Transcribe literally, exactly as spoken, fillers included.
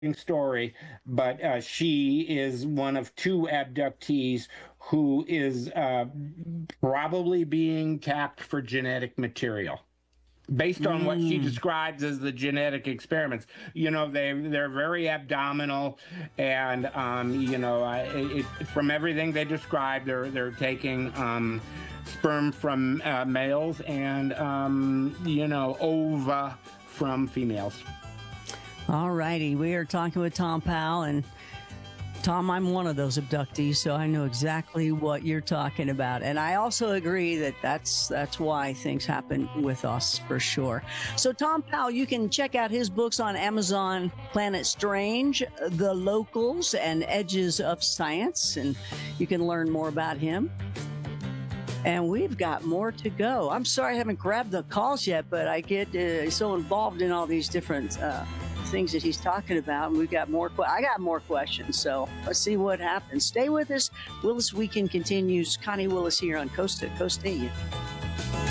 story, but uh, she is one of two abductees who is uh, probably being tapped for genetic material based on what she Mm. describes as the genetic experiments. You know, they they're very abdominal, and um, you know, I, it, from everything they describe, they're they're taking um, sperm from uh, males and um, you know, ova from females. All righty. We are talking with Tom Powell. And Tom, I'm one of those abductees, so I know exactly what you're talking about. And I also agree that that's that's why things happen with us for sure. So Tom Powell, you can check out his books on Amazon: Planet Strange, The Locals, and Edges of Science. And you can learn more about him. And we've got more to go. I'm sorry I haven't grabbed the calls yet, but I get uh, so involved in all these different uh, things that he's talking about. And we've got more. Que- I got more questions. So let's see what happens. Stay with us. Willis Weekend continues. Connie Willis here on Coast to Coast Stadium.